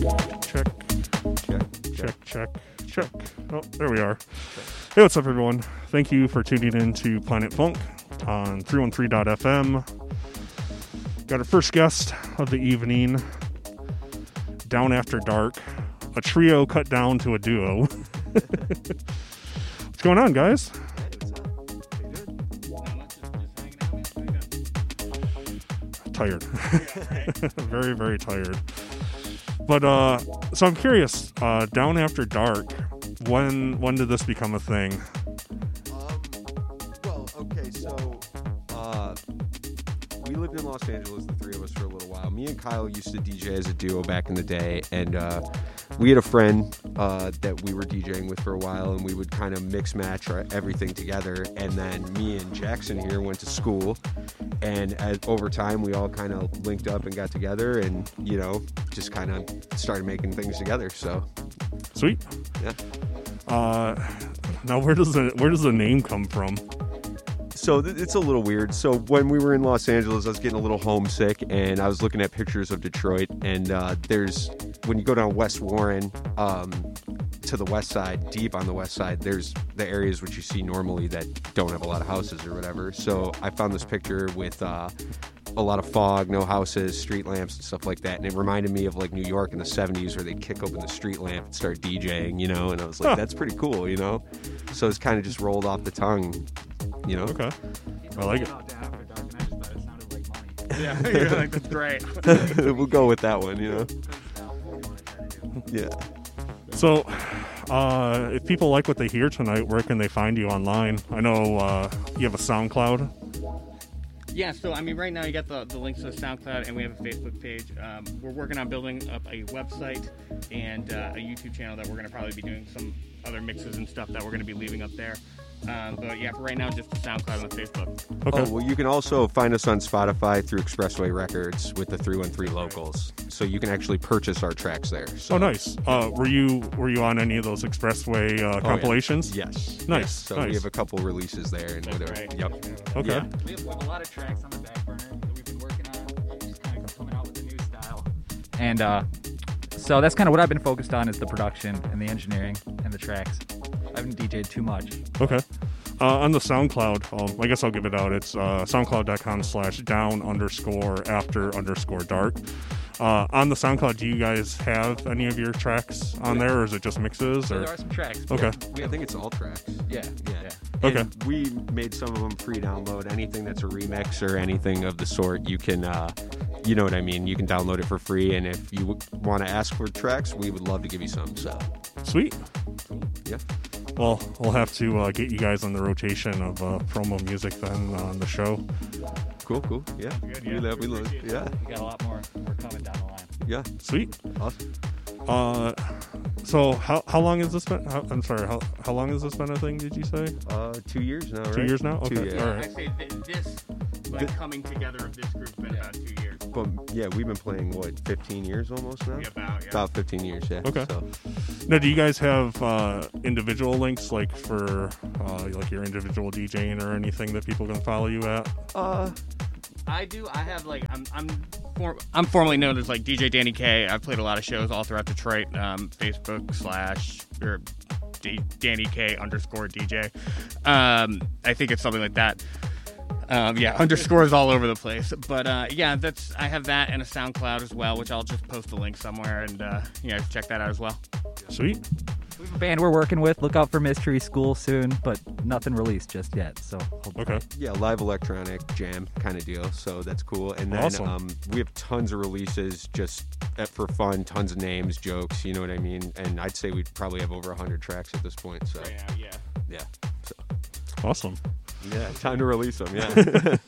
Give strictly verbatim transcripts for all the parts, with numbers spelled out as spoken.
Check. Check. Check. Check. Check. Oh, there we are. Hey, what's up, everyone? Thank you for tuning in to Planet Funk on three one three dot f m. Got our first guest of the evening, Down After Dark, a trio cut down to a duo. What's going on, guys? Tired. Very, very tired. But, uh, so I'm curious, uh, Down After Dark, when when did this become a thing? Um, well, okay, so, uh, we lived in Los Angeles, the three of us, for a little while. Me and Kyle used to D J as a duo back in the day, and, uh, we had a friend, uh, that we were DJing with for a while, and we would kind of mix match our, everything together, and then me and Jackson here went to school, and as, over time, we all kind of linked up and got together, and, you know, just kind of started making things together, so. Sweet. Yeah. Uh, now where does the, where does the name come from? So th- it's a little weird. So when we were in Los Angeles, I was getting a little homesick, and I was looking at pictures of Detroit, and uh, there's, when you go down West Warren, um, to the west side, deep on the west side, there's the areas which you see normally that don't have a lot of houses or whatever. So I found this picture with uh, a lot of fog, no houses, street lamps and stuff like that, and it reminded me of like New York in the seventies where they'd kick open the street lamp and start DJing, you know, and I was like, huh. That's pretty cool, you know? So it's kind of just rolled off the tongue, you know? Okay. I like it. Yeah, you're like, that's great. We'll go with that one, you know? Yeah. So, uh, if people like what they hear tonight, where can they find you online? I know uh, you have a SoundCloud. Yeah, so I mean, right now you got the, the links to the SoundCloud, and we have a Facebook page. Um, we're working on building up a website and uh, a YouTube channel that we're going to probably be doing some other mixes and stuff that we're going to be leaving up there. Um, but yeah, for right now, just the SoundCloud and the Facebook. Okay. Oh, well, you can also find us on Spotify through Expressway Records with the three one three locals. So you can actually purchase our tracks there. So. Oh, nice. Uh, were you were you on any of those Expressway uh, compilations? Oh, yeah. Yes. Nice. Yes. So nice. we have a couple releases there and That's whatever. right. Yep. Okay. Yeah. We have, we have a lot of tracks on the back burner that we've been working on, just kind of coming out with a new style. And uh, so that's kind of what I've been focused on is the production and the engineering and the tracks. I haven't D J'd too much. Okay. Uh, on the SoundCloud, um, I guess I'll give it out. It's uh, soundcloud.com slash down underscore after underscore dark. Uh, on the SoundCloud, do you guys have any of your tracks on there, or is it just mixes? So Or there are some tracks. Okay. We I have, think it's all tracks. yeah, Yeah. yeah. Okay. And we made some of them free download. Anything that's a remix or anything of the sort, you can, uh, you know what I mean? You can download it for free. And if you w- want to ask for tracks, we would love to give you some. So, Sweet. yeah. Well, we'll have to uh, get you guys on the rotation of uh, promo music then on the show. Cool, cool. Yeah. Good, we yeah. love, we love, yeah. We got a lot more, more coming down the line. Yeah. Sweet. Awesome. Uh, so how how long has this been? How, I'm sorry. How how long has this been a thing? Did you say Uh, two years now, right? two years now? Two, Okay. yeah. All I right. say th- this, like, Th- coming together of this group's been about two years. But yeah, we've been playing, what, fifteen years almost now? Yeah, about, yeah. About fifteen years, yeah. Okay. So, Now, do you guys have uh, individual links, like for uh, like your individual DJing or anything that people can follow you at? uh, I do. I have like I'm I'm for, I'm formerly known as like D J Danny K. I've played a lot of shows all throughout Detroit. Um, Facebook slash or D, Danny K underscore D J. Um, I think it's something like that. Um, yeah, underscores all over the place. But uh, yeah, that's I have that and a SoundCloud as well, which I'll just post a link somewhere and uh, you know check that out as well. Sweet. We have a band we're working with. Look out for Mystery School soon, but nothing released just yet. So Okay. yeah, live electronic jam kind of deal. So that's cool. And then Awesome. um, we have tons of releases just at, for fun, tons of names, jokes, you know what I mean? And I'd say we probably have over one hundred tracks at this point. So Yeah, yeah. yeah. So, Awesome. yeah, time to release them, yeah.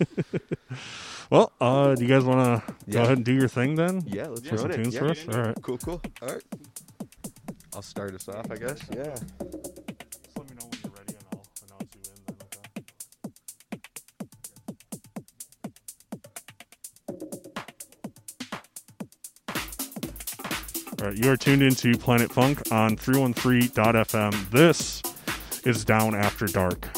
Well, uh, do you guys want to go Yeah. ahead and do your thing then? yeah, let's Play some run it. tunes Yeah. for us? All right. Cool, cool. All right. I'll start us off, I guess. Yeah. Just let me know when you're ready and I'll announce you in then, okay? All right, you are tuned into Planet Funk on three one three dot f m. This is Down After Dark.